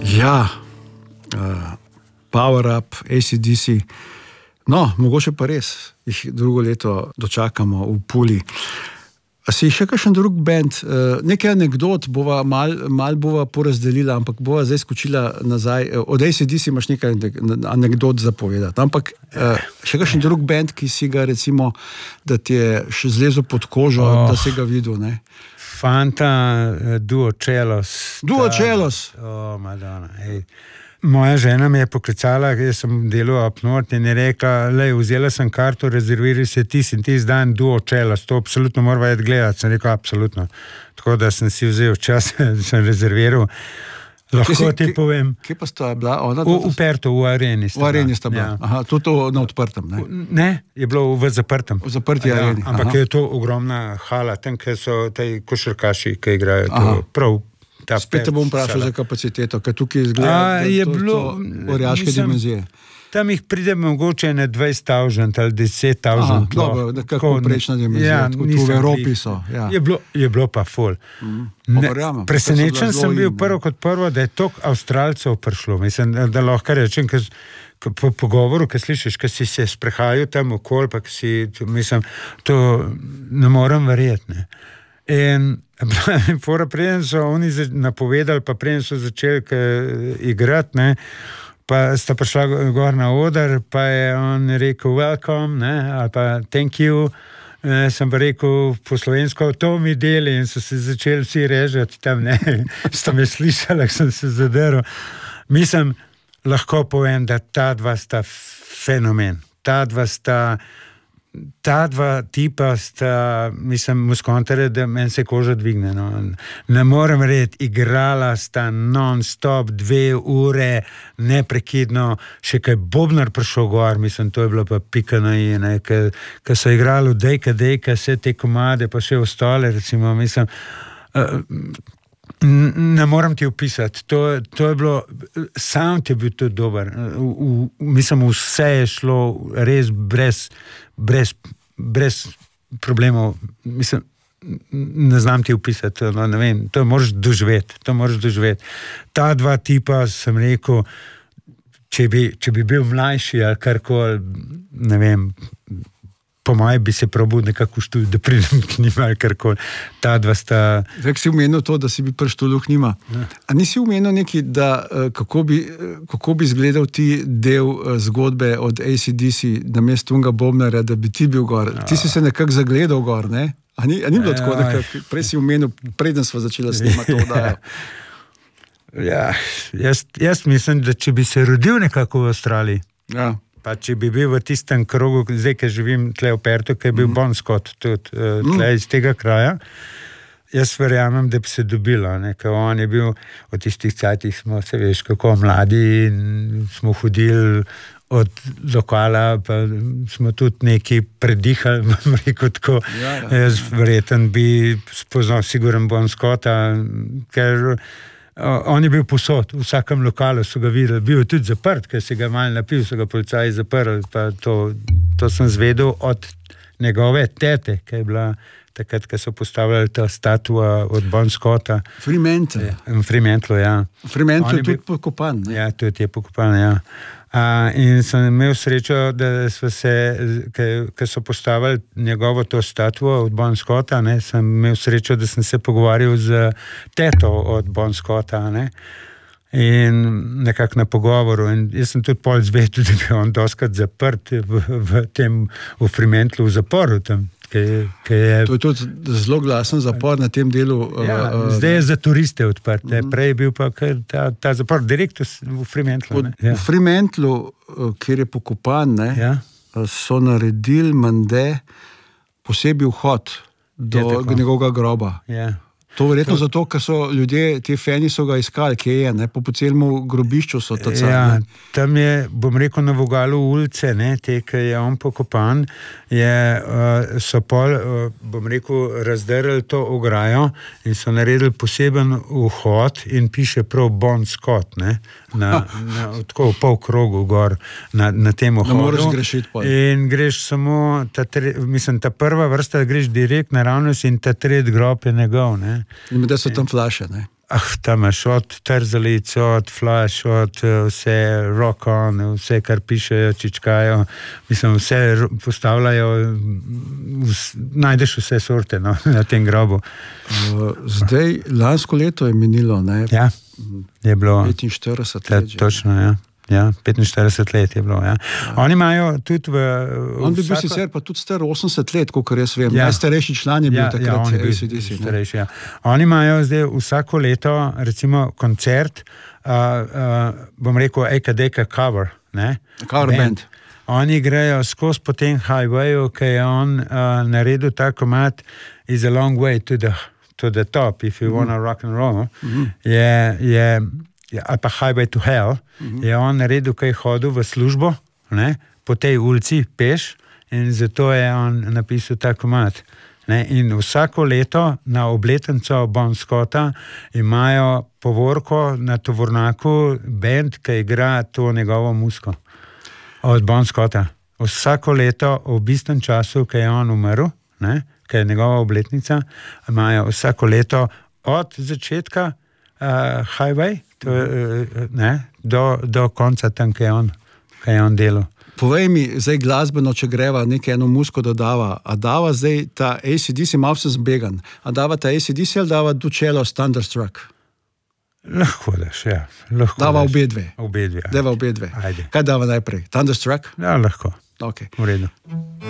Ja, Power Up, AC/DC. No, mogoče pa res jih drugo leto dočakamo v Puli. A si še kakšen drug band? Nekaj anekdot bova mal bova porazdelila, ampak bova zdaj skočila nazaj. Od AC/DC imaš nekaj anekdot zapovedati. Ampak še kakšen drug band, ki si ga recimo, da ti je še zlezel pod kožo, da si ga videl, ne? Fanta, Duo Celos. Duo Celos. Madonna, hej. Moja žena me je poklicala, jaz sem delal apnort in je rekla, vzela sem karto, rezerviraj se ti dan Duo Celos, to absolutno morava jeti gledati. Sem rekel, absolutno. Tako da sem si vzel čas, sem rezerviral. Lahko ti povem. Kje pa sta bila ona? V Pertu, v Areni sta bila. V Areni sta bila. Ja. Aha, tudi na odprtem, ne? Ne, je bilo v zaprtem. V zaprti Areni. Ampak je to ogromna hala, tam, kjer so tej košarkaši, ki igrajo to prav. Spet te bom vprašal za kapaciteto, ker tukaj izgleda to orjaške dimenzije. Tam jih pride mogoče na 20,000 ali 10,000. Dobro, nekako prečna dimenzija, tudi v Evropi so. Ja. Je bilo pa ful. Presenečen sem bil prvo, da je toliko Avstralcev prišlo. Mislim, da lahko rečem, po pogovoru, ki slišiš, ki si se sprehajal tam okoli, pa mislim, to ne morem verjeti, ne. In preden so oni napovedali, pa preden so začeli igrati, ne, pa sta prišla gor na oder, pa je on rekel welcome, ne, ali pa thank you, sem pa rekel po slovensko, to mi deli, in so se začeli vsi režati tam, ne, sta me slišala, sem se zaderal. Mislim, lahko povem, da ta dva sta fenomen, ta dva tipa sta, mislim, muskontere, da meni se koža dvigne. No. Ne morem reči, igrala sta non-stop 2 ure, neprekidno, še kaj Bobnar prišel gor, mislim, to je bilo pa pika na i, ne, ker so igrali dejka, vse te komade, pa še ostale, recimo, mislim, ne morem ti opisati, to je bilo, sound je bil tudi dober, mislim, vse je šlo res brez problemov, mislim, ne znam ti opisati, no, ne vem, to moraš doživeti. Ta dva tipa, sem rekel, če bi bil mlajši ali karkoli, ne vem, po moje bi se probudil nekako v študiju, da pridem k njima ali karkoli. Ta dva sta... Vek si omenil to, da si bi prištul k njima. Ja. A nisi omenil neki, da kako bi izgledal ti del zgodbe od AC/DC na mestu unga Bobnarja, da bi ti bil gor? Ja. Ti si se nekako zagledal gor, ne? A ni bilo tako, nekako, prej si omenil, preden sva začela snemati to oddajo. Ja, jaz mislim, da če bi se rodil nekako v Avstraliji, ja, pa če bi bil v tistem krogu, zdaj, ki živim tle v Pertu, ki je bil Bon Scott tudi tle iz tega kraja, jaz verjamem, da bi se dobilo, ne, ker on je bil v tistih cajtih, smo se veš, kako mladi, smo hodili od lokala, pa smo tudi nekaj predihali, rekel tako, jaz verjeten bi spoznal siguren Bon Scotta, ker on je bil posod, v vsakem lokalu so ga videli, bil je tudi zaprt, ker se ga malo napil, so ga policaji zaprli, pa to sem zvedel od njegove tete, ki je bila takrat, ko so postavljali ta statua od Bon Scotta. Fremantle. Fremantle, ja. Fremantle je tudi pokopan, ne? Ja, tudi je pokopan, ja. In sem imel srečo, da smo se, ko so postavili njegovo to statuo od Bon Scotta, ne, sem imel srečo, da sem se pogovarjal z teto od Bon Scotta, ne, in nekako na pogovoru. In jaz sem tudi pol zvedel, da bi on doskrat zaprt v Fremantlu v zaporu tam. To je tudi zelo glasen zapor na tem delu. Zdaj je za turiste odprt, prej je bil pa ta zapor direktno v Fremantlu. V Fremantlu, kjer je pokopan, so naredili mende posebej vhod do njegovega groba. To verjetno zato, ker so ljudje, ti feni so ga iskali, kje je, ne, po celemu grobišču so tacali. Ja, tam je, bom rekel, na vogalu ulice, ne, te, ki je on pokopan, so pol, bom rekel, razdrli to ograjo in so naredili poseben vhod in piše prav Bon Scott, ne, tako v pol krogu gor na tem vhodu. Ne moreš grešiti pol. In greš samo, ta prva vrsta, greš direkt naravnost in ta tretji grob je njegov, ne. In da so tam flaše, ne? tam imaš od Trzalic, od Flash, od vse Rock On, vse, kar pišejo, čičkajo, mislim, vse postavljajo, najdeš vse sorte, no, na tem grobu. Zdaj, lansko leto je minilo, ne? Ja, je bilo 45 let. Točno, ja. Ja, 45 let je bilo. Ja. Oni imajo tudi On bi bil sicer pa tudi star 80 let, kolikor jaz vem. Najstarejši član je bil takrat AC/DC. Ja. Oni imajo zdaj vsako leto, recimo, koncert, bom rekel, AKDK cover. Ne? Cover band. Oni grejo skozi po tem highwayu, ki je on naredil ta komad Is a long way to the top, if you wanna rock and roll. Ali pa Highway to Hell, je on naredil, kaj je hodil v službo, ne, po tej ulici peš in zato je on napisal ta komad. Ne, in vsako leto na obletnico Bon Scotta imajo povorko na tovornaku band, ki igra to njegovo muziko od Bon Scotta. Vsako leto ob istem času, ki je on umrl, ne, ki je njegova obletnica, imajo vsako leto od začetka Highway, ne, do konca tam, kaj je on delal. Povej mi, zdaj glasbeno, če greva nekaj eno muziko dodava, a dava zdaj ta AC/DC, malo se zbegan, a dava ta AC/DC ali dava Ducello Thunderstruck? Lahko daš, ja. Dava obe dve. Obe dve. Dava obe dve. Kaj dava najprej? Thunderstruck? Ja, lahko. Okay. V redu.